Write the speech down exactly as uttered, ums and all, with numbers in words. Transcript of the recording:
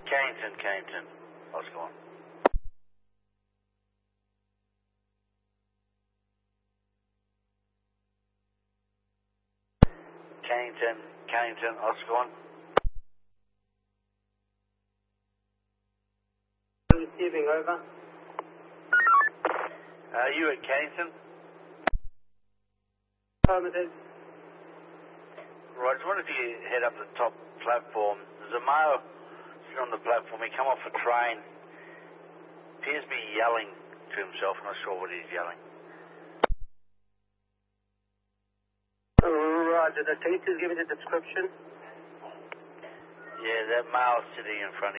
Cannington, Cannington. Oscar one. Cannington, Cannington, Oscar one. Receiving, over. Are you at Cannington? Affirmative. Right, I just wonder if you head up the top platform. There's a male sitting on the platform. He come off a train. Appears to be yelling to himself. I'm not sure what he's yelling. Roger, the can you please give me the description? Yeah, that male sitting in front of